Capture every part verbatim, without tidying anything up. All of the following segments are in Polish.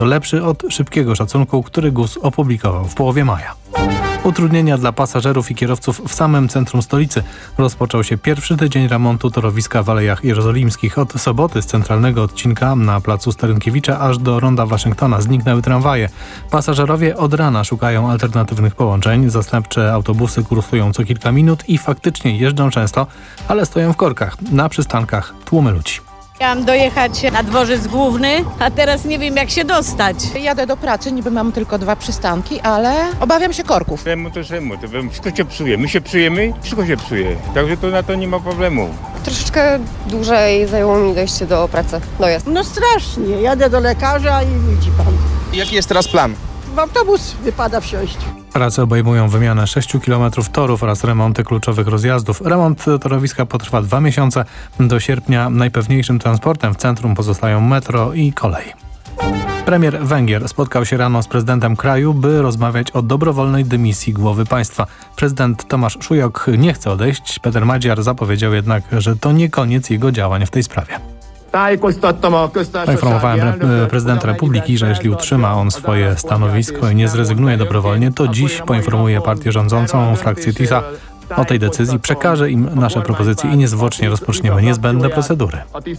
To lepszy od szybkiego szacunku, który G U S opublikował w połowie maja. Utrudnienia dla pasażerów i kierowców w samym centrum stolicy. Rozpoczął się pierwszy tydzień remontu torowiska w Alejach Jerozolimskich. Od soboty z centralnego odcinka na placu Starynkiewicza aż do ronda Waszyngtona zniknęły tramwaje. Pasażerowie od rana szukają alternatywnych połączeń. Zastępcze autobusy kursują co kilka minut i faktycznie jeżdżą często, ale stoją w korkach. Na przystankach tłumy ludzi. Chciałam dojechać na dworzec główny, a teraz nie wiem jak się dostać. Jadę do pracy, niby mam tylko dwa przystanki, ale obawiam się korków. Remont to remont, wszystko się psuje. My się psujemy, wszystko się psuje. Także to na to nie ma problemu. Troszeczkę dłużej zajęło mi dojście do pracy, dojazd. No strasznie, jadę do lekarza i widzi pan. Jaki jest teraz plan? W autobus wypada wsiąść. Prace obejmują wymianę sześciu kilometrów torów oraz remonty kluczowych rozjazdów. Remont torowiska potrwa dwa miesiące. Do sierpnia najpewniejszym transportem w centrum pozostają metro i kolej. Premier Węgier spotkał się rano z prezydentem kraju, by rozmawiać o dobrowolnej dymisji głowy państwa. Prezydent Tomasz Szujok nie chce odejść. Peter Madziar zapowiedział jednak, że to nie koniec jego działań w tej sprawie. Poinformowałem prezydenta Republiki, że jeśli utrzyma on swoje stanowisko i nie zrezygnuje dobrowolnie, to dziś poinformuje partię rządzącą, frakcję TISA. O tej decyzji przekaże im nasze propozycje i niezwłocznie rozpoczniemy niezbędne procedury.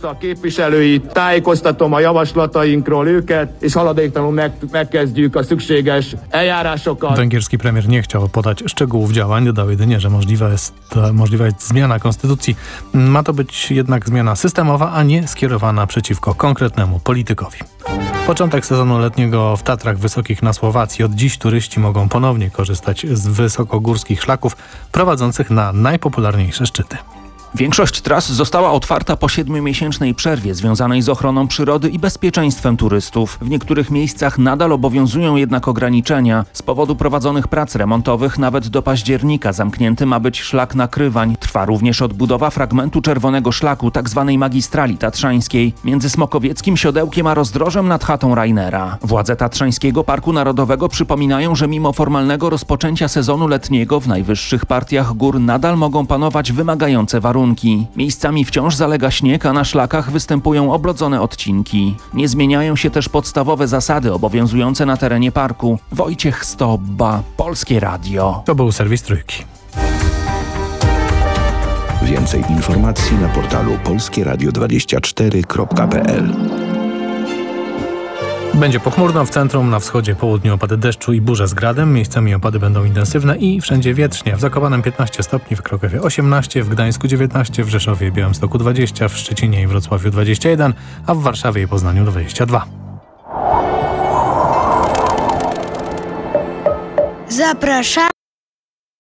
Węgierski premier nie chciał podać szczegółów działań, dodał jedynie, że możliwa jest, możliwa jest zmiana konstytucji. Ma to być jednak zmiana systemowa, a nie skierowana przeciwko konkretnemu politykowi. Początek sezonu letniego w Tatrach Wysokich na Słowacji. Od dziś turyści mogą ponownie korzystać z wysokogórskich szlaków prowadzących na najpopularniejsze szczyty. Większość tras została otwarta po siedmiomiesięcznej przerwie związanej z ochroną przyrody i bezpieczeństwem turystów. W niektórych miejscach nadal obowiązują jednak ograniczenia. Z powodu prowadzonych prac remontowych nawet do października zamknięty ma być szlak Nakrywań. Trwa również odbudowa fragmentu czerwonego szlaku, tzw. magistrali tatrzańskiej, między Smokowieckim Siodełkiem a rozdrożem nad chatą Rainera. Władze Tatrzańskiego Parku Narodowego przypominają, że mimo formalnego rozpoczęcia sezonu letniego w najwyższych partiach gór nadal mogą panować wymagające warunki. Miejscami wciąż zalega śnieg, a na szlakach występują oblodzone odcinki. Nie zmieniają się też podstawowe zasady obowiązujące na terenie parku. Wojciech Stobba, Polskie Radio. To był serwis Trójki. Więcej informacji na portalu polskie radio dwadzieścia cztery kropka p l. Będzie pochmurno, w centrum, na wschodzie, południu opady deszczu i burze z gradem. Miejscami opady będą intensywne i wszędzie wietrznie. W Zakopanem piętnaście stopni, w Krakowie osiemnaście, w Gdańsku dziewiętnaście, w Rzeszowie i Białymstoku dwadzieścia, w Szczecinie i Wrocławiu dwadzieścia jeden, a w Warszawie i Poznaniu dwadzieścia dwa. Zapraszamy